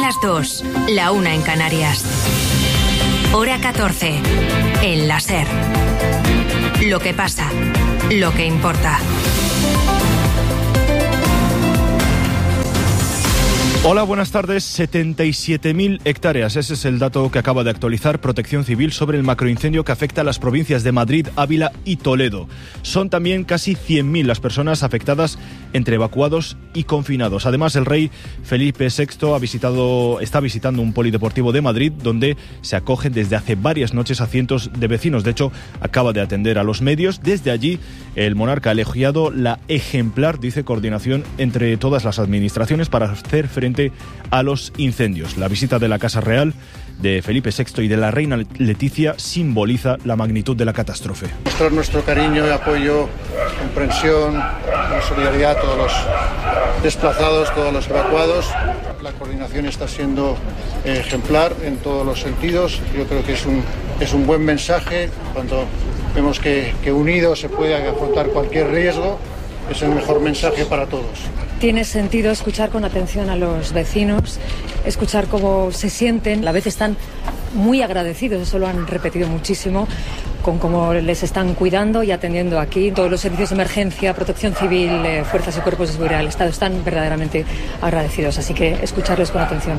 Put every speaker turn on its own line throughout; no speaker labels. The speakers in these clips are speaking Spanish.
las 2, la 1 en Canarias. Hora 14, en la SER. Lo que pasa, lo que importa.
Hola, buenas tardes. 77.000 hectáreas. Ese es el dato que acaba de actualizar Protección Civil sobre el macroincendio que afecta a las provincias de Madrid, Ávila y Toledo. Son también casi 100.000 las personas afectadas entre evacuados y confinados. Además, el rey Felipe VI está visitando un polideportivo de Madrid donde se acogen desde hace varias noches a cientos de vecinos. De hecho, acaba de atender a los medios. Desde allí, el monarca ha elogiado la ejemplar, dice, coordinación entre todas las administraciones para hacer frente a los incendios. La visita de la Casa Real de Felipe VI y de la reina Leticia simboliza la magnitud de la catástrofe.
Mostrar nuestro cariño y apoyo, comprensión y solidaridad a todos los desplazados, todos los evacuados. La coordinación está siendo ejemplar en todos los sentidos. Yo creo que es un buen mensaje cuando vemos que unidos se puede afrontar cualquier riesgo. Es el mejor mensaje para todos.
Tiene sentido escuchar con atención a los vecinos, escuchar cómo se sienten. A la vez están muy agradecidos, eso lo han repetido muchísimo, con cómo les están cuidando y atendiendo aquí. Todos los servicios de emergencia, protección civil, fuerzas y cuerpos de seguridad del Estado están verdaderamente agradecidos. Así que escucharles con atención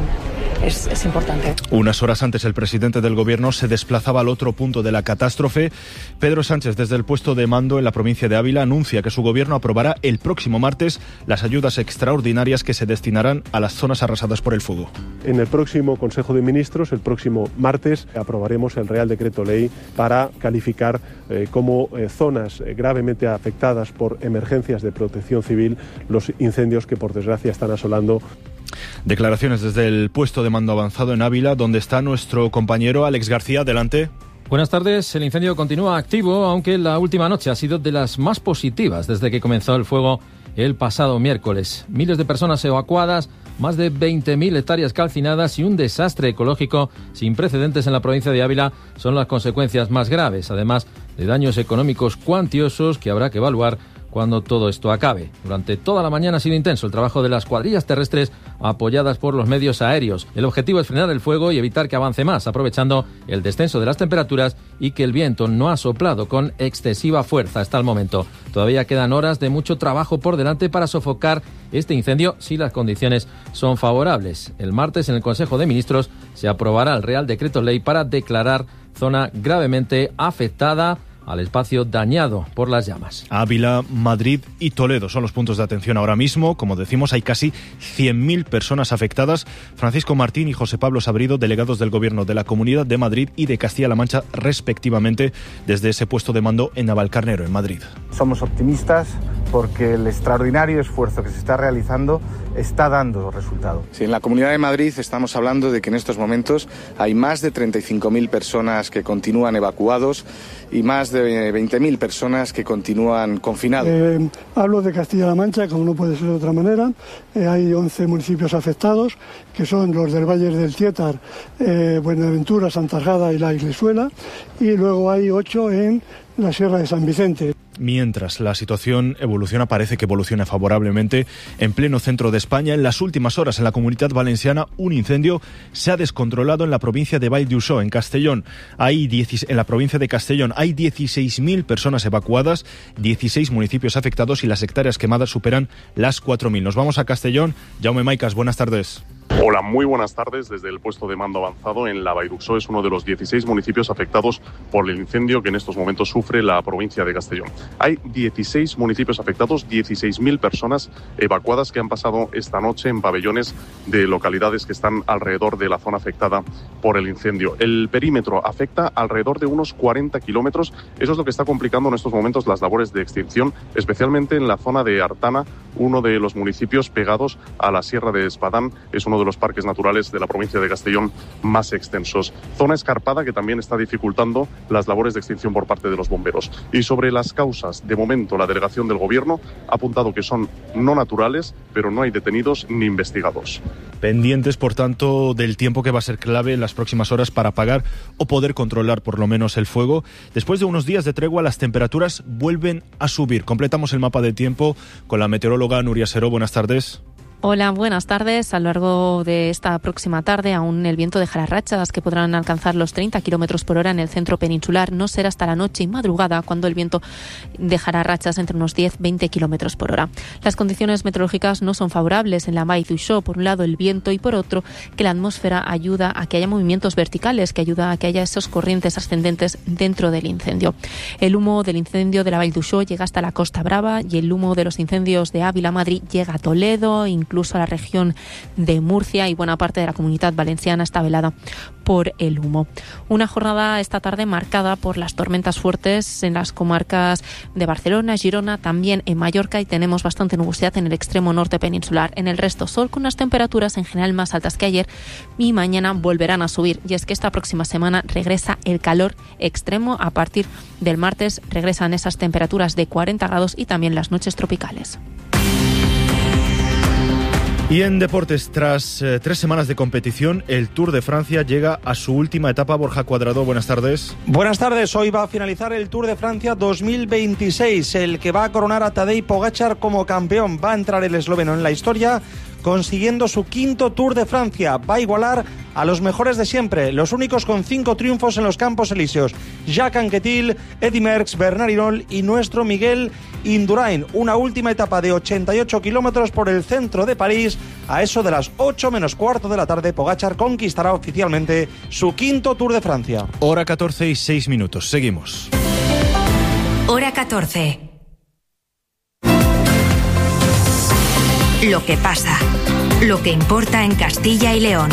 es importante.
Unas horas antes, el presidente del Gobierno se desplazaba al otro punto de la catástrofe. Pedro Sánchez, desde el puesto de mando en la provincia de Ávila, anuncia que su Gobierno aprobará el próximo martes las ayudas extraordinarias que se destinarán a las zonas arrasadas por el fuego.
En el próximo Consejo de Ministros, el próximo martes, aprobaremos el Real Decreto Ley para calificar como zonas gravemente afectadas por emergencias de protección civil los incendios que, por desgracia, están asolando.
Declaraciones desde el puesto de mando avanzado en Ávila, donde está nuestro compañero Alex García. Adelante.
Buenas tardes. El incendio continúa activo, aunque la última noche ha sido de las más positivas desde que comenzó el fuego el pasado miércoles. Miles de personas evacuadas, más de 20.000 hectáreas calcinadas y un desastre ecológico sin precedentes en la provincia de Ávila son las consecuencias más graves, además de daños económicos cuantiosos que habrá que evaluar cuando todo esto acabe. Durante toda la mañana ha sido intenso el trabajo de las cuadrillas terrestres apoyadas por los medios aéreos. El objetivo es frenar el fuego y evitar que avance más, aprovechando el descenso de las temperaturas y que el viento no ha soplado con excesiva fuerza hasta el momento. Todavía quedan horas de mucho trabajo por delante para sofocar este incendio si las condiciones son favorables. El martes en el Consejo de Ministros se aprobará el Real Decreto Ley para declarar zona gravemente afectada al espacio dañado por las llamas.
Ávila, Madrid y Toledo son los puntos de atención ahora mismo. Como decimos, hay casi 100.000 personas afectadas. Francisco Martín y José Pablo Sabrido, delegados del Gobierno de la Comunidad de Madrid y de Castilla-La Mancha, respectivamente, desde ese puesto de mando en Navalcarnero, en Madrid.
Somos optimistas porque el extraordinario esfuerzo que se está realizando está dando resultado.
Sí, en la Comunidad de Madrid estamos hablando de que en estos momentos hay más de 35.000 personas que continúan evacuados y más de 20.000 personas que continúan confinados.
Hablo de Castilla-La Mancha, como no puede ser de otra manera. Hay 11 municipios afectados, que son los del Valle del Tietar, Buenaventura, Santajada y La Iglesuela, y luego hay 8 en la Sierra de San Vicente.
Mientras la situación evoluciona, parece que evoluciona favorablemente en pleno centro de España. En las últimas horas, en la Comunidad Valenciana, un incendio se ha descontrolado en la provincia de Vall d'Uixó, en Castellón. En la provincia de Castellón hay 16.000 personas evacuadas, 16 municipios afectados y las hectáreas quemadas superan las 4.000. Nos vamos a Castellón. Jaume Maicas, buenas tardes.
Hola, muy buenas tardes. Desde el puesto de mando avanzado en la Vall d'Uixó es uno de los 16 municipios afectados por el incendio que en estos momentos sufre la provincia de Castellón. Hay 16 municipios afectados, 16.000 personas evacuadas que han pasado esta noche en pabellones de localidades que están alrededor de la zona afectada por el incendio. El perímetro afecta alrededor de unos 40 kilómetros. Eso es lo que está complicando en estos momentos las labores de extinción, especialmente en la zona de Artana, uno de los municipios pegados a la Sierra de Espadán. Es uno de los parques naturales de la provincia de Castellón más extensos. Zona escarpada que también está dificultando las labores de extinción por parte de los bomberos. Y sobre las causas, de momento la delegación del Gobierno ha apuntado que son no naturales, pero no hay detenidos ni investigados.
Pendientes, por tanto, del tiempo que va a ser clave en las próximas horas para apagar o poder controlar por lo menos el fuego. Después de unos días de tregua, las temperaturas vuelven a subir. Completamos el mapa de tiempo con la meteoróloga Nuria Seró. Buenas tardes.
Hola, buenas tardes. A lo largo de esta próxima tarde aún el viento dejará rachas que podrán alcanzar los 30 km por hora en el centro peninsular. No será hasta la noche y madrugada cuando el viento dejará rachas entre unos 10-20 km por hora. Las condiciones meteorológicas no son favorables en la Vall d'Uixó. Por un lado el viento y por otro que la atmósfera ayuda a que haya movimientos verticales, que ayuda a que haya esas corrientes ascendentes dentro del incendio. El humo del incendio de la Vall d'Uixó llega hasta la Costa Brava y el humo de los incendios de Ávila, Madrid, llega a Toledo, incluso a la región de Murcia, y buena parte de la Comunidad Valenciana está velada por el humo. Una jornada esta tarde marcada por las tormentas fuertes en las comarcas de Barcelona, Girona, también en Mallorca, y tenemos bastante nubosidad en el extremo norte peninsular. En el resto, sol con unas temperaturas en general más altas que ayer, y mañana volverán a subir. Y es que esta próxima semana regresa el calor extremo. A partir del martes regresan esas temperaturas de 40 grados y también las noches tropicales.
Y en deportes, tras 3 semanas de competición, el Tour de Francia llega a su última etapa. Borja Cuadrado, buenas tardes.
Buenas tardes. Hoy va a finalizar el Tour de Francia 2026, el que va a coronar a Tadej Pogačar como campeón. Va a entrar el esloveno en la historia, consiguiendo su 5º Tour de Francia. Va a igualar a los mejores de siempre, los únicos con 5 triunfos en los Campos Elíseos: Jacques Anquetil, Eddy Merckx, Bernard Hinault y nuestro Miguel Indurain. Una última etapa de 88 kilómetros por el centro de París. A eso de las 8 menos cuarto de la tarde, Pogačar conquistará oficialmente su 5º Tour de Francia.
Hora 14 y 6 minutos. Seguimos.
Hora 14. Lo que pasa, lo que importa en Castilla y León.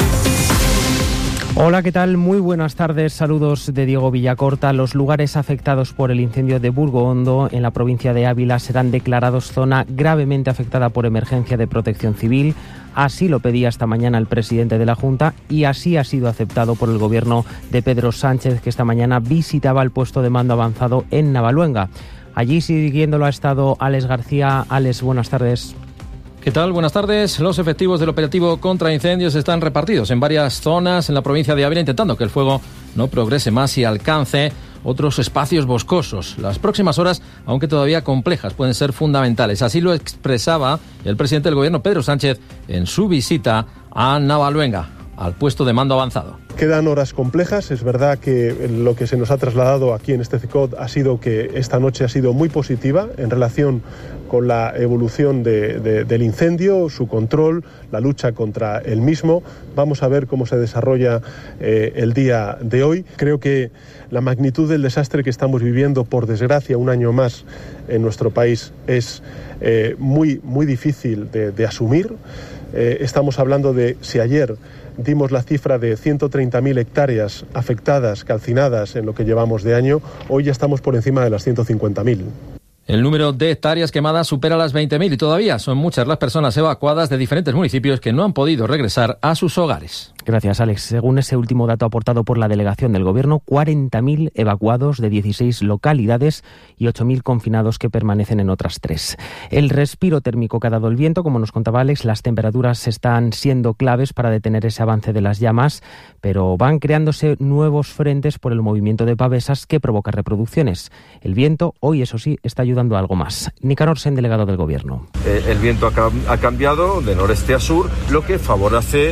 Hola, ¿qué tal? Muy buenas tardes. Saludos de Diego Villacorta. Los lugares afectados por el incendio de Burgoondo en la provincia de Ávila serán declarados zona gravemente afectada por emergencia de protección civil. Así lo pedía esta mañana el presidente de la Junta y así ha sido aceptado por el gobierno de Pedro Sánchez, que esta mañana visitaba el puesto de mando avanzado en Navaluenga. Allí siguiéndolo ha estado Alex García. Alex, buenas tardes.
¿Qué tal? Buenas tardes. Los efectivos del operativo contra incendios están repartidos en varias zonas en la provincia de Ávila, intentando que el fuego no progrese más y alcance otros espacios boscosos. Las próximas horas, aunque todavía complejas, pueden ser fundamentales. Así lo expresaba el presidente del gobierno, Pedro Sánchez, en su visita a Navaluenga, al puesto de mando avanzado.
Quedan horas complejas. Es verdad que lo que se nos ha trasladado aquí en este CECOT ha sido que esta noche ha sido muy positiva en relación con la evolución del incendio, su control, la lucha contra el mismo. Vamos a ver cómo se desarrolla el día de hoy. Creo que la magnitud del desastre que estamos viviendo, por desgracia, un año más en nuestro país, es muy, muy difícil de asumir. Estamos hablando de, si ayer dimos la cifra de 130.000 hectáreas afectadas, calcinadas en lo que llevamos de año, hoy ya estamos por encima de las 150.000.
El número de hectáreas quemadas supera las 20.000 y todavía son muchas las personas evacuadas de diferentes municipios que no han podido regresar a sus hogares.
Gracias, Alex. Según ese último dato aportado por la delegación del Gobierno, 40.000 evacuados de 16 localidades y 8.000 confinados que permanecen en otras 3. El respiro térmico que ha dado el viento, como nos contaba Alex, las temperaturas están siendo claves para detener ese avance de las llamas, pero van creándose nuevos frentes por el movimiento de pavesas que provoca reproducciones. El viento, hoy eso sí, está ayudando a algo más. Nicanor Sen, delegado del Gobierno.
El viento ha cambiado de noreste a sur, lo que favorece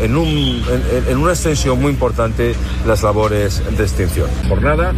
en una extensión muy importante las labores de extinción. Jornada,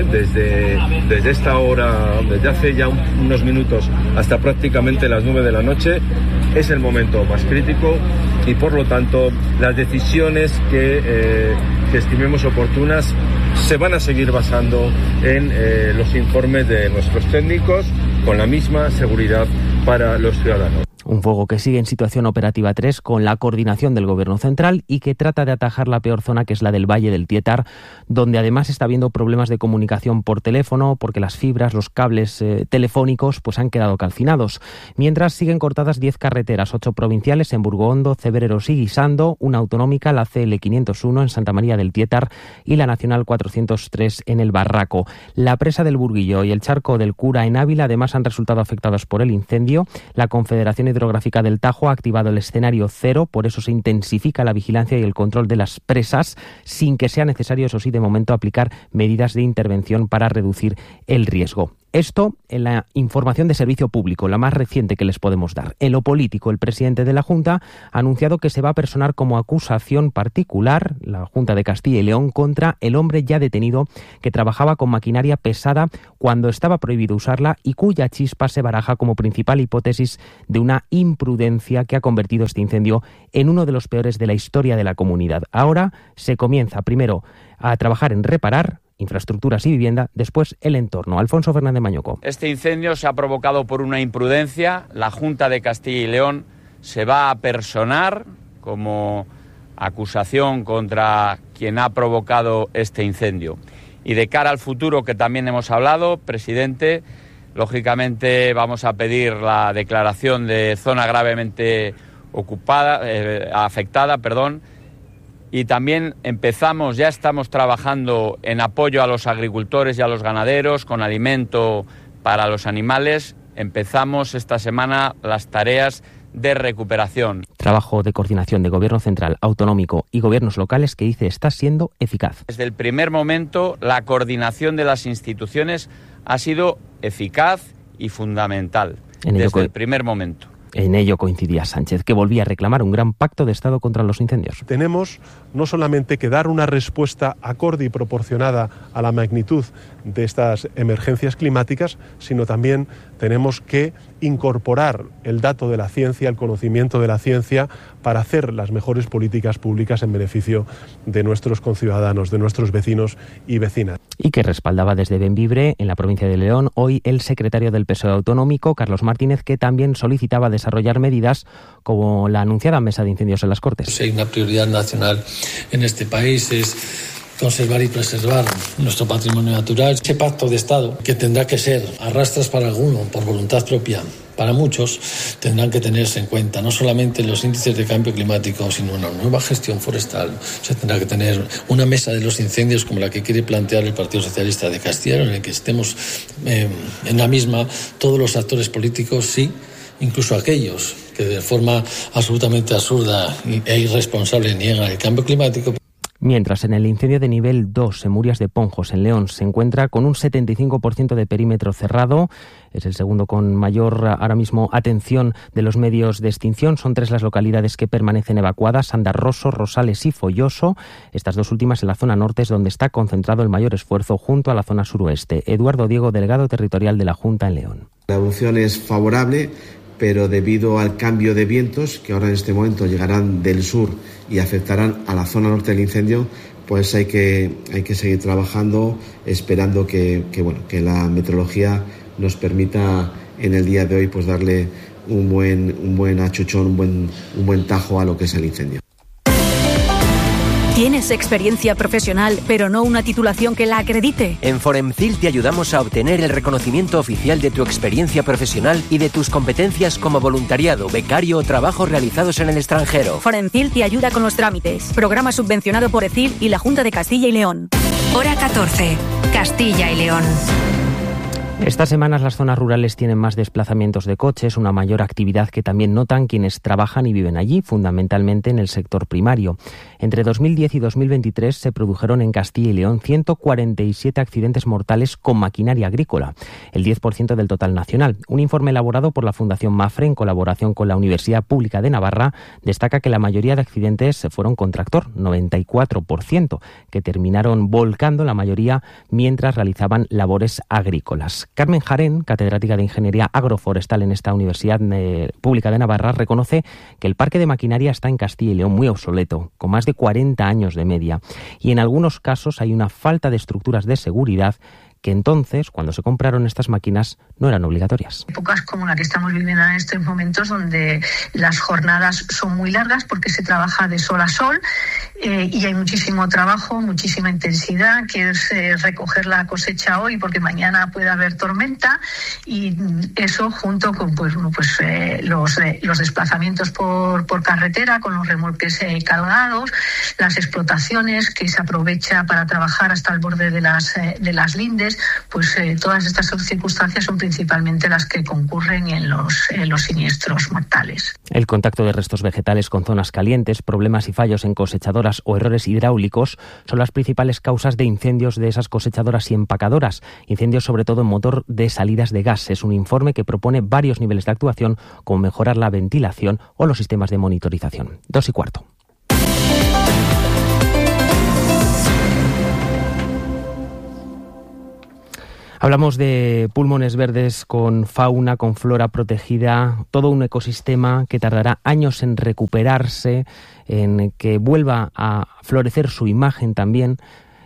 desde esta hora, desde hace ya unos minutos hasta prácticamente las 9 de la noche, es el momento más crítico y por lo tanto las decisiones que estimemos oportunas se van a seguir basando en los informes de nuestros técnicos con la misma seguridad para los ciudadanos.
Un fuego que sigue en situación operativa 3 con la coordinación del Gobierno central y que trata de atajar la peor zona, que es la del Valle del Tietar, donde además está habiendo problemas de comunicación por teléfono porque las fibras, los cables telefónicos pues han quedado calcinados. Mientras siguen cortadas 10 carreteras, 8 provinciales en Burgoondo, Cebreros y Guisando, una autonómica, la CL 501 en Santa María del Tietar y la Nacional 403 en el Barraco. La presa del Burguillo y el charco del Cura en Ávila además han resultado afectados por el incendio. La Confederación Hidrográfica del Tajo ha activado el escenario 0, por eso se intensifica la vigilancia y el control de las presas, sin que sea necesario, eso sí, de momento aplicar medidas de intervención para reducir el riesgo. Esto en la información de servicio público, la más reciente que les podemos dar. En lo político, el presidente de la Junta ha anunciado que se va a personar como acusación particular, la Junta de Castilla y León, contra el hombre ya detenido que trabajaba con maquinaria pesada cuando estaba prohibido usarla y cuya chispa se baraja como principal hipótesis de una imprudencia que ha convertido este incendio en uno de los peores de la historia de la comunidad. Ahora se comienza primero a trabajar en reparar infraestructuras y vivienda, después el entorno. Alfonso Fernández Mañoco.
Este incendio se ha provocado por una imprudencia. La Junta de Castilla y León se va a personar como acusación contra quien ha provocado este incendio. Y de cara al futuro, que también hemos hablado, presidente, lógicamente vamos a pedir la declaración de zona gravemente afectada, y también ya estamos trabajando en apoyo a los agricultores y a los ganaderos con alimento para los animales. Empezamos esta semana las tareas de recuperación.
Trabajo de coordinación de Gobierno central, autonómico y gobiernos locales que dice está siendo eficaz.
Desde el primer momento, la coordinación de las instituciones ha sido eficaz y fundamental. Desde el primer momento.
En ello coincidía Sánchez, que volvía a reclamar un gran pacto de Estado contra los incendios.
Tenemos no solamente que dar una respuesta acorde y proporcionada a la magnitud de estas emergencias climáticas, sino también tenemos que incorporar el dato de la ciencia, el conocimiento de la ciencia, para hacer las mejores políticas públicas en beneficio de nuestros conciudadanos, de nuestros vecinos y vecinas.
Y que respaldaba desde Bembibre, en la provincia de León, hoy el secretario del PSOE autonómico, Carlos Martínez, que también solicitaba desarrollar medidas como la anunciada mesa de incendios en las Cortes.
Si hay una prioridad nacional en este país es conservar y preservar nuestro patrimonio natural. Ese pacto de Estado, que tendrá que ser arrastras para alguno por voluntad propia, para muchos tendrán que tenerse en cuenta no solamente los índices de cambio climático, sino una nueva gestión forestal. Se tendrá que tener una mesa de los incendios como la que quiere plantear el Partido Socialista de Castilla, en el que estemos en la misma todos los actores políticos, sí, incluso aquellos que de forma absolutamente absurda e irresponsable niegan el cambio climático.
Mientras en el incendio de nivel 2 en Murias de Ponjos, en León, se encuentra con un 75% de perímetro cerrado. Es el segundo con mayor ahora mismo atención de los medios de extinción. Son 3 las localidades que permanecen evacuadas: Andarroso, Rosales y Folloso. Estas 2 últimas en la zona norte es donde está concentrado el mayor esfuerzo, junto a la zona suroeste. Eduardo Diego, delegado territorial de la Junta en León.
La evolución es favorable, pero debido al cambio de vientos, que ahora en este momento llegarán del sur y afectarán a la zona norte del incendio, pues hay que seguir trabajando, esperando que la meteorología nos permita en el día de hoy pues darle un buen achuchón, un buen tajo a lo que es el incendio.
¿Tienes experiencia profesional, pero no una titulación que la acredite?
En Foremcil te ayudamos a obtener el reconocimiento oficial de tu experiencia profesional y de tus competencias como voluntariado, becario o trabajos realizados en el extranjero.
Foremcil te ayuda con los trámites. Programa subvencionado por ECIL y la Junta de Castilla y León.
Hora 14. Castilla y León.
Estas semanas las zonas rurales tienen más desplazamientos de coches, una mayor actividad que también notan quienes trabajan y viven allí, fundamentalmente en el sector primario. Entre 2010 y 2023 se produjeron en Castilla y León 147 accidentes mortales con maquinaria agrícola, el 10% del total nacional. Un informe elaborado por la Fundación Mafre en colaboración con la Universidad Pública de Navarra destaca que la mayoría de accidentes fueron con tractor, 94%, que terminaron volcando la mayoría mientras realizaban labores agrícolas. Carmen Jarén, catedrática de Ingeniería Agroforestal en esta Universidad Pública de Navarra, reconoce que el parque de maquinaria está en Castilla y León muy obsoleto, con más de 40 años de media, y en algunos casos hay una falta de estructuras de seguridad que entonces, cuando se compraron estas máquinas, no eran obligatorias.
Épocas como la que estamos viviendo en estos momentos, donde las jornadas son muy largas porque se trabaja de sol a sol y hay muchísimo trabajo, muchísima intensidad, que es recoger la cosecha hoy porque mañana puede haber tormenta, y eso junto con los desplazamientos por carretera, con los remolques cargados, las explotaciones que se aprovecha para trabajar hasta el borde de las lindes. Todas estas circunstancias son principalmente las que concurren en los siniestros mortales.
El contacto de restos vegetales con zonas calientes, problemas y fallos en cosechadoras cosechadoras o errores hidráulicos son las principales causas de incendios de esas cosechadoras y empacadoras. Incendios sobre todo en motor de salidas de gas. Es un informe que propone varios niveles de actuación, como mejorar la ventilación o los sistemas de monitorización. 2:15. Hablamos de pulmones verdes con fauna, con flora protegida, todo un ecosistema que tardará años en recuperarse, en que vuelva a florecer su imagen también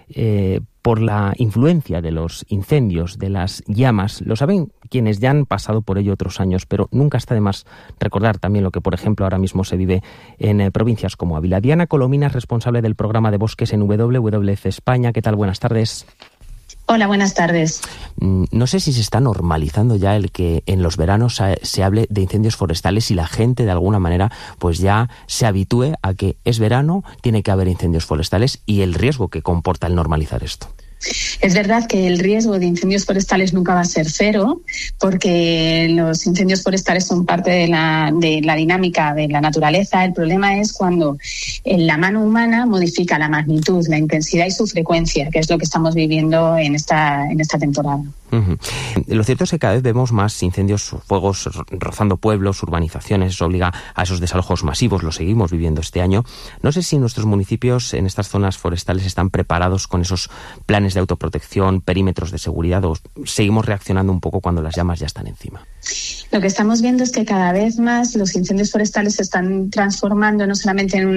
por la influencia de los incendios, de las llamas. Lo saben quienes ya han pasado por ello otros años, pero nunca está de más recordar también lo que, por ejemplo, ahora mismo se vive en provincias como Ávila. Diana Colomina es responsable del programa de bosques en WWF España. ¿Qué tal? Buenas tardes.
Hola, buenas tardes.
No sé si se está normalizando ya el que en los veranos se hable de incendios forestales y la gente de alguna manera pues ya se habitúe a que es verano, tiene que haber incendios forestales y el riesgo que comporta el normalizar esto.
Es verdad que el riesgo de incendios forestales nunca va a ser cero, porque los incendios forestales son parte de la dinámica de la naturaleza. El problema es cuando la mano humana modifica la magnitud, la intensidad y su frecuencia, que es lo que estamos viviendo en esta temporada.
Uh-huh. Lo cierto es que cada vez vemos más incendios, fuegos rozando pueblos, urbanizaciones. Eso obliga a esos desalojos masivos, lo seguimos viviendo este año. No sé si nuestros municipios en estas zonas forestales están preparados con esos planes de autoprotección, perímetros de seguridad, o seguimos reaccionando un poco cuando las llamas ya están encima.
Lo que estamos viendo es que cada vez más los incendios forestales se están transformando no solamente en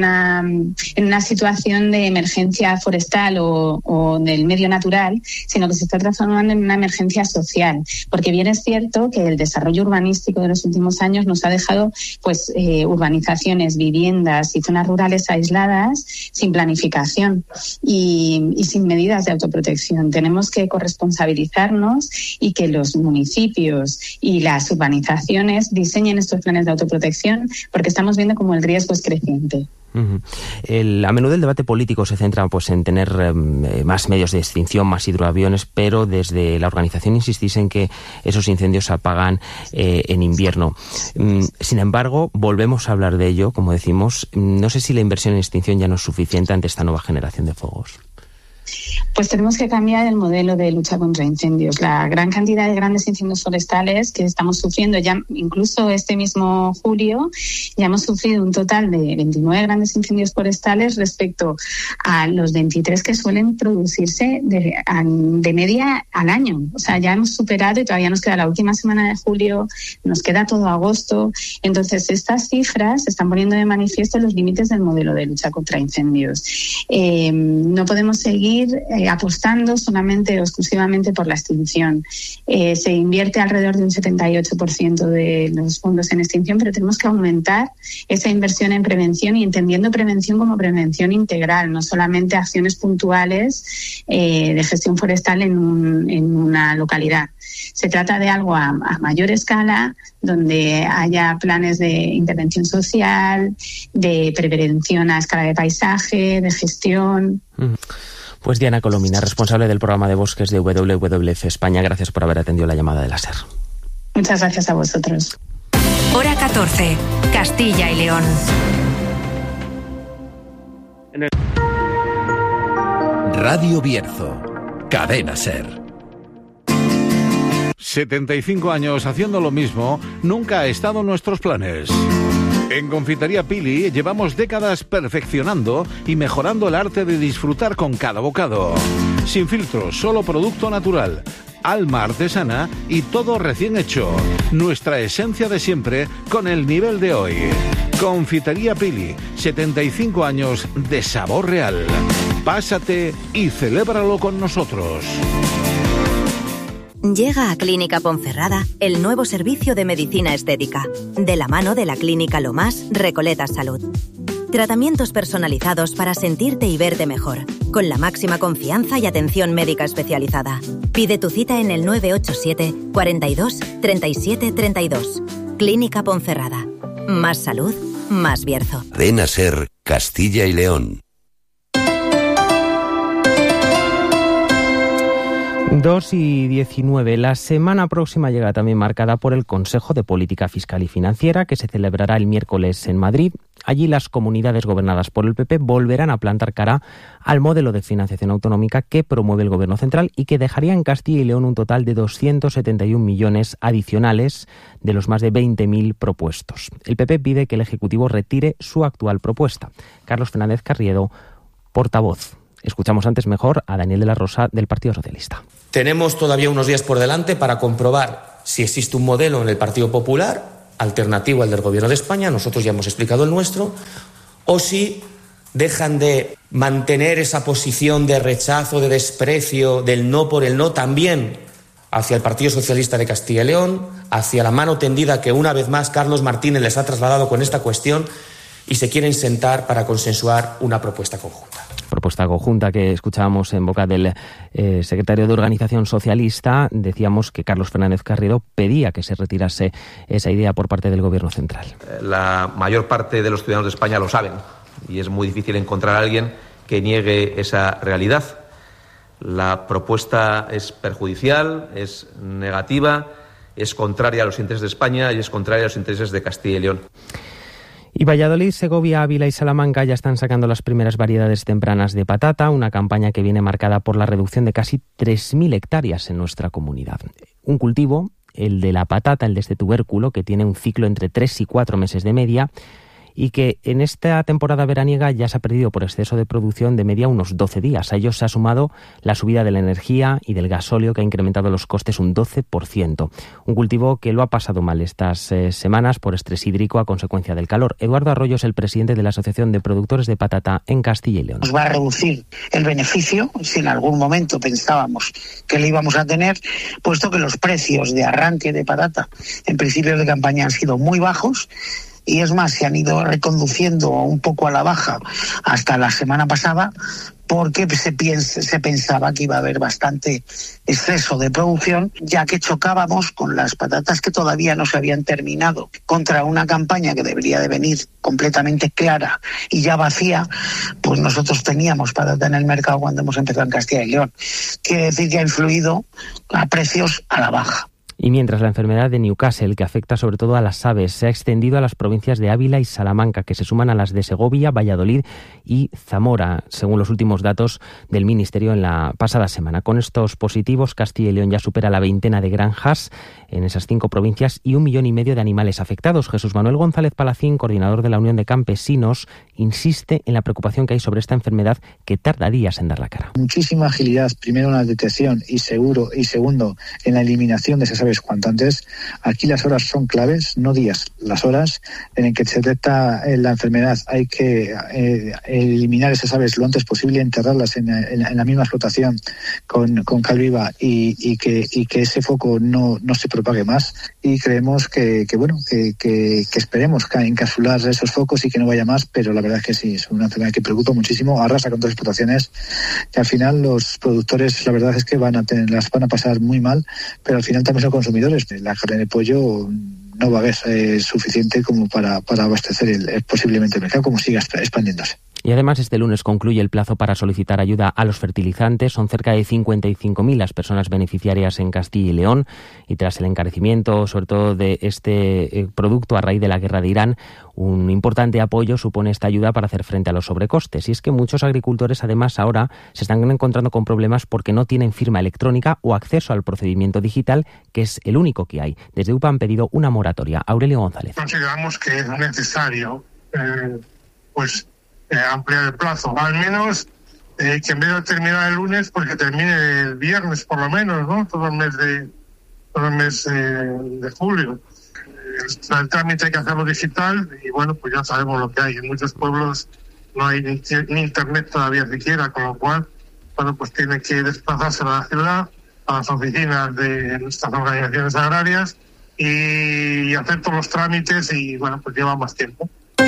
una situación de emergencia forestal o del medio natural, sino que se está transformando en una emergencia social, porque bien es cierto que el desarrollo urbanístico de los últimos años nos ha dejado urbanizaciones, viviendas y zonas rurales aisladas sin planificación y sin medidas de autoprotección. Tenemos que corresponsabilizarnos y que los municipios y las urbanizaciones diseñen estos planes de autoprotección, porque estamos viendo como el riesgo es creciente.
Uh-huh. A menudo el debate político se centra en tener más medios de extinción, más hidroaviones, pero desde la organización insistís en que esos incendios se apagan en invierno. Sin embargo, volvemos a hablar de ello, como decimos. No sé si la inversión en extinción ya no es suficiente ante esta nueva generación de fuegos.
Pues tenemos que cambiar el modelo de lucha contra incendios. La gran cantidad de grandes incendios forestales que estamos sufriendo, ya incluso este mismo julio, ya hemos sufrido un total de 29 grandes incendios forestales respecto a los 23 que suelen producirse de media al año. O sea, ya hemos superado y todavía nos queda la última semana de julio, nos queda todo agosto. Entonces, estas cifras están poniendo de manifiesto los límites del modelo de lucha contra incendios. No podemos seguir apostando solamente o exclusivamente por la extinción. Se invierte alrededor de un 78% de los fondos en extinción, pero tenemos que aumentar esa inversión en prevención y entendiendo prevención como prevención integral, no solamente acciones puntuales de gestión forestal en una localidad. Se trata de algo a mayor escala, donde haya planes de intervención social, de prevención a escala de paisaje, de gestión.
Pues Diana Colomina, responsable del programa de bosques de WWF España, gracias por haber atendido la llamada de la SER.
Muchas gracias a vosotros.
Hora 14, Castilla y León.
Radio Bierzo, Cadena SER. 75 años haciendo lo mismo nunca ha estado en nuestros planes. En Confitería Pili llevamos décadas perfeccionando y mejorando el arte de disfrutar con cada bocado. Sin filtros, solo producto natural, alma artesana y todo recién hecho. Nuestra esencia de siempre con el nivel de hoy. Confitería Pili, 75 años de sabor real. Pásate y celébralo con nosotros.
Llega a Clínica Ponferrada el nuevo servicio de medicina estética, de la mano de la Clínica Lomás Recoletas Salud. Tratamientos personalizados para sentirte y verte mejor, con la máxima confianza y atención médica especializada. Pide tu cita en el 987 42 37 32. Clínica Ponferrada. Más salud, más Bierzo.
Cadena SER, Castilla y León.
2:19. La semana próxima llega también marcada por el Consejo de Política Fiscal y Financiera, que se celebrará el miércoles en Madrid. Allí las comunidades gobernadas por el PP volverán a plantar cara al modelo de financiación autonómica que promueve el Gobierno central y que dejaría en Castilla y León un total de 271 millones adicionales de los más de 20.000 propuestos. El PP pide que el Ejecutivo retire su actual propuesta. Carlos Fernández Carriedo, portavoz. Escuchamos antes mejor a Daniel de la Rosa, del Partido Socialista.
Tenemos todavía unos días por delante para comprobar si existe un modelo en el Partido Popular alternativo al del Gobierno de España, nosotros ya hemos explicado el nuestro, o si dejan de mantener esa posición de rechazo, de desprecio, del no por el no también hacia el Partido Socialista de Castilla y León, hacia la mano tendida que una vez más Carlos Martínez les ha trasladado con esta cuestión y se quieren sentar para consensuar una propuesta conjunta.
Propuesta conjunta que escuchábamos en boca del secretario de Organización Socialista. Decíamos que Carlos Fernández Carriedo pedía que se retirase esa idea por parte del Gobierno central.
La mayor parte de los ciudadanos de España lo saben y es muy difícil encontrar a alguien que niegue esa realidad. La propuesta es perjudicial, es negativa, es contraria a los intereses de España y es contraria a los intereses de Castilla y León.
Y Valladolid, Segovia, Ávila y Salamanca ya están sacando las primeras variedades tempranas de patata, una campaña que viene marcada por la reducción de casi 3.000 hectáreas en nuestra comunidad. Un cultivo, el de la patata, el de este tubérculo, que tiene un ciclo entre 3 y 4 meses de media y que en esta temporada veraniega ya se ha perdido por exceso de producción de media unos 12 días. A ello se ha sumado la subida de la energía y del gasóleo, que ha incrementado los costes un 12%. Un cultivo que lo ha pasado mal estas semanas por estrés hídrico a consecuencia del calor. Eduardo Arroyo es el presidente de la Asociación de Productores de Patata en Castilla y León.
Nos va a reducir el beneficio, si en algún momento pensábamos que le íbamos a tener, puesto que los precios de arranque de patata en principios de campaña han sido muy bajos. Y es más, se han ido reconduciendo un poco a la baja hasta la semana pasada porque se pensaba que iba a haber bastante exceso de producción, ya que chocábamos con las patatas que todavía no se habían terminado contra una campaña que debería de venir completamente clara y ya vacía. Pues nosotros teníamos patata en el mercado cuando hemos empezado en Castilla y León. Quiere decir que ha influido a precios a la baja.
Y mientras la enfermedad de Newcastle, que afecta sobre todo a las aves, se ha extendido a las provincias de Ávila y Salamanca, que se suman a las de Segovia, Valladolid y Zamora, según los últimos datos del Ministerio en la pasada semana. Con estos positivos, Castilla y León ya supera la veintena de granjas en esas 5 provincias y 1,5 millones de animales afectados. Jesús Manuel González Palacín, coordinador de la Unión de Campesinos, insiste en la preocupación que hay sobre esta enfermedad que tarda días en dar la cara.
Muchísima agilidad, primero en la detección y segundo en la eliminación de esas aves cuanto antes. Aquí las horas son claves, no días, las horas en que se detecta la enfermedad. Hay que eliminar esas aves lo antes posible, enterrarlas en la misma explotación con cal viva y que ese foco no se propague más. Y creemos que esperemos encapsular esos focos y que no vaya más, pero la verdad es que sí, es una enfermedad que preocupa muchísimo, arrasa con todas las explotaciones, que al final los productores la verdad es que las van a pasar muy mal, pero al final también son consumidores. La carne de pollo no va a haber suficiente como para abastecer posiblemente el mercado, como siga expandiéndose.
Y además este lunes concluye el plazo para solicitar ayuda a los fertilizantes. Son cerca de 55.000 las personas beneficiarias en Castilla y León y tras el encarecimiento sobre todo de este producto a raíz de la guerra de Irán, un importante apoyo supone esta ayuda para hacer frente a los sobrecostes. Y es que muchos agricultores además ahora se están encontrando con problemas porque no tienen firma electrónica o acceso al procedimiento digital, que es el único que hay. Desde UPA han pedido una moratoria. Aurelio González.
Consideramos que es necesario ampliar el plazo, al menos que en vez de terminar el lunes, pues que termine el viernes por lo menos, ¿no? Todo el mes de julio. El trámite hay que hacerlo digital y bueno, pues ya sabemos lo que hay. En muchos pueblos no hay ni internet todavía siquiera, con lo cual, bueno, pues tiene que desplazarse a la ciudad, a las oficinas de nuestras organizaciones agrarias y hacer todos los trámites y bueno, pues lleva más tiempo.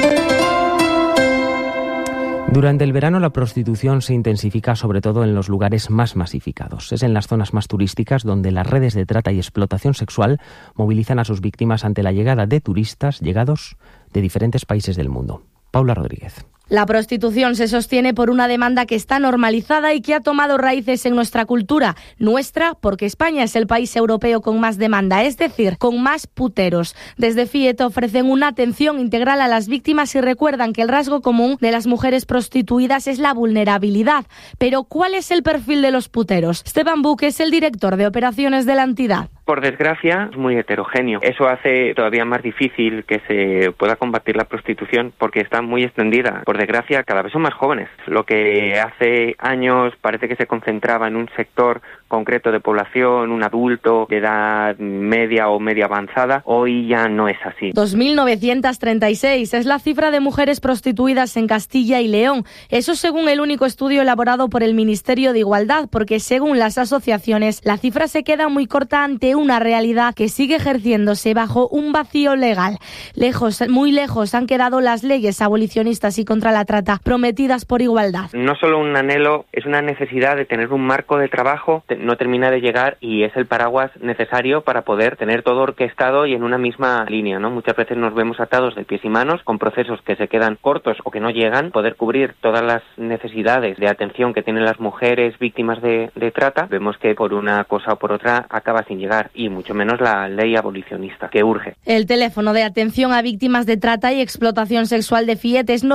Durante el verano la prostitución se intensifica sobre todo en los lugares más masificados. Es en las zonas más turísticas donde las redes de trata y explotación sexual movilizan a sus víctimas ante la llegada de turistas llegados de diferentes países del mundo. Paula Rodríguez.
La prostitución se sostiene por una demanda que está normalizada y que ha tomado raíces en nuestra cultura. Nuestra, porque España es el país europeo con más demanda, es decir, con más puteros. Desde FIET ofrecen una atención integral a las víctimas y recuerdan que el rasgo común de las mujeres prostituidas es la vulnerabilidad. Pero, ¿cuál es el perfil de los puteros? Esteban Buque es el director de operaciones de la entidad.
Por desgracia, es muy heterogéneo. Eso hace todavía más difícil que se pueda combatir la prostitución porque está muy extendida. Por desgracia, cada vez son más jóvenes. Lo que hace años parece que se concentraba en un sector concreto de población, un adulto de edad media o media avanzada, hoy ya no es así.
2.936 es la cifra de mujeres prostituidas en Castilla y León. Eso según el único estudio elaborado por el Ministerio de Igualdad, porque según las asociaciones, la cifra se queda muy corta ante una realidad que sigue ejerciéndose bajo un vacío legal. Muy lejos han quedado las leyes abolicionistas y contra la trata prometidas por Igualdad.
No solo un anhelo, es una necesidad de tener un marco de trabajo, no termina de llegar y es el paraguas necesario para poder tener todo orquestado y en una misma línea, ¿no? Muchas veces nos vemos atados de pies y manos con procesos que se quedan cortos o que no llegan, poder cubrir todas las necesidades de atención que tienen las mujeres víctimas de trata. Vemos que por una cosa o por otra acaba sin llegar y mucho menos la ley abolicionista, que urge.
El teléfono de atención a víctimas de trata y explotación sexual de FIET es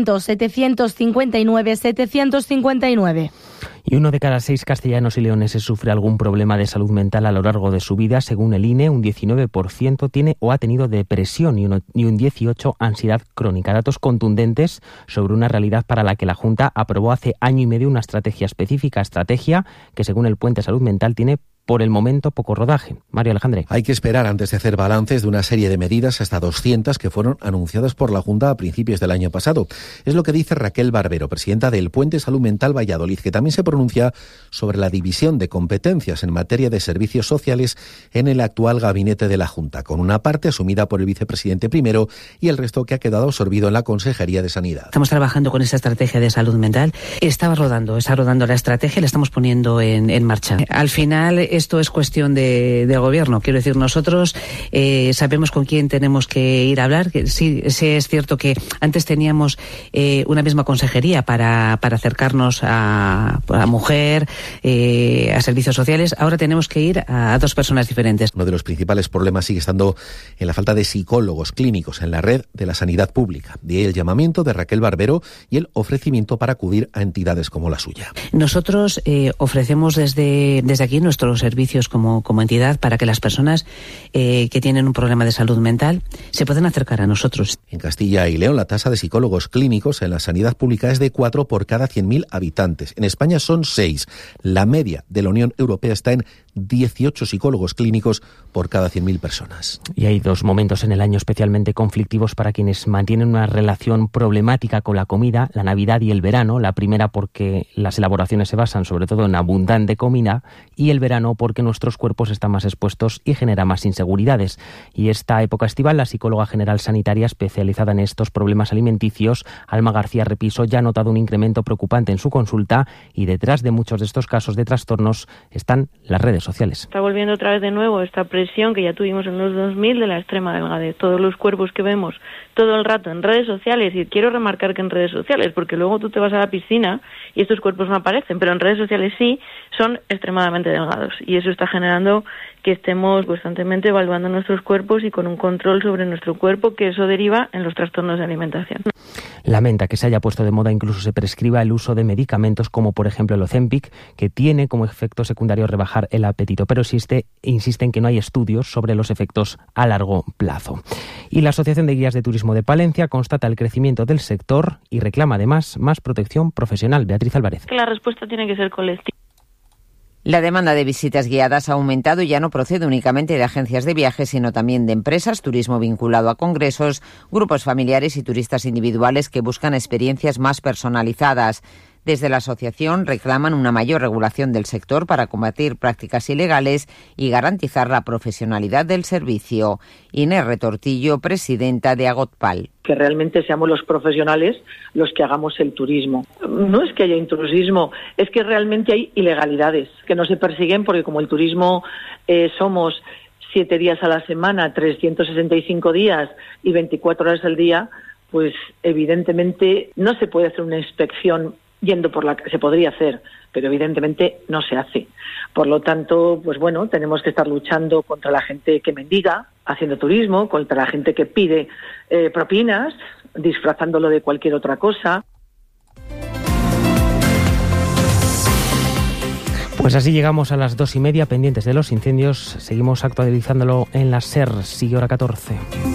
900-759-759.
Y 1 de cada 6 castellanos y leoneses sufre algún problema de salud mental a lo largo de su vida. Según el INE, un 19% tiene o ha tenido depresión y un 18% ansiedad crónica. Datos contundentes sobre una realidad para la que la Junta aprobó hace año y medio una estrategia específica, que según el Puente Salud Mental tiene por el momento poco rodaje. Mario Alejandre.
Hay que esperar antes de hacer balances de una serie de medidas, hasta 200 que fueron anunciadas por la Junta a principios del año pasado. Es lo que dice Raquel Barbero, presidenta del Puente Salud Mental Valladolid, que también se pronuncia sobre la división de competencias en materia de servicios sociales en el actual gabinete de la Junta, con una parte asumida por el vicepresidente primero y el resto que ha quedado absorbido en la Consejería de Sanidad.
Estamos trabajando con esa estrategia de salud mental. Está rodando la estrategia y la estamos poniendo en marcha. Al final, esto es cuestión del gobierno. Quiero decir, nosotros sabemos con quién tenemos que ir a hablar. Sí, es cierto que antes teníamos una misma consejería para acercarnos a mujer, a servicios sociales. Ahora tenemos que ir a 2 personas diferentes.
Uno de los principales problemas sigue estando en la falta de psicólogos clínicos en la red de la sanidad pública. De ahí el llamamiento de Raquel Barbero y el ofrecimiento para acudir a entidades como la suya.
Nosotros ofrecemos desde aquí nuestros servicios como entidad para que las personas que tienen un problema de salud mental se puedan acercar a nosotros.
En Castilla y León la tasa de psicólogos clínicos en la sanidad pública es de 4 por cada 100.000 habitantes. En España son 6. La media de la Unión Europea está en 18 psicólogos clínicos por cada 100.000 personas.
Y hay 2 momentos en el año especialmente conflictivos para quienes mantienen una relación problemática con la comida, la Navidad y el verano. La primera porque las elaboraciones se basan sobre todo en abundante comida y el verano porque nuestros cuerpos están más expuestos y genera más inseguridades. Y esta época estival, la psicóloga general sanitaria especializada en estos problemas alimenticios, Alma García Repiso, ya ha notado un incremento preocupante en su consulta y detrás de muchos de estos casos de trastornos están las redes sociales.
Está volviendo otra vez de nuevo esta presión que ya tuvimos en los 2000 de la extrema delgadez. Todos los cuerpos que vemos todo el rato en redes sociales, y quiero remarcar que en redes sociales, porque luego tú te vas a la piscina y estos cuerpos no aparecen, pero en redes sociales sí, son extremadamente delgados. Y eso está generando que estemos constantemente evaluando nuestros cuerpos y con un control sobre nuestro cuerpo, que eso deriva en los trastornos de alimentación.
Lamenta que se haya puesto de moda, incluso se prescriba el uso de medicamentos como por ejemplo el Ozempic, que tiene como efecto secundario rebajar el apetito, pero insiste en que no hay estudios sobre los efectos a largo plazo. Y la Asociación de Guías de Turismo de Palencia constata el crecimiento del sector y reclama además más protección profesional. Beatriz Álvarez.
Que la respuesta tiene que ser colectiva.
La demanda de visitas guiadas ha aumentado y ya no procede únicamente de agencias de viajes, sino también de empresas, turismo vinculado a congresos, grupos familiares y turistas individuales que buscan experiencias más personalizadas. Desde la asociación reclaman una mayor regulación del sector para combatir prácticas ilegales y garantizar la profesionalidad del servicio. Inés Retortillo, presidenta de Agotpal.
Que realmente seamos los profesionales los que hagamos el turismo. No es que haya intrusismo, es que realmente hay ilegalidades que no se persiguen porque como el turismo somos 7 días a la semana, 365 días y 24 horas al día, pues evidentemente no se puede hacer una inspección yendo por la que se podría hacer, pero evidentemente no se hace. Por lo tanto, pues bueno, tenemos que estar luchando contra la gente que mendiga haciendo turismo, contra la gente que pide propinas, disfrazándolo de cualquier otra cosa.
Pues así llegamos a las 2:30, pendientes de los incendios. Seguimos actualizándolo en la SER. Sigue Hora 14.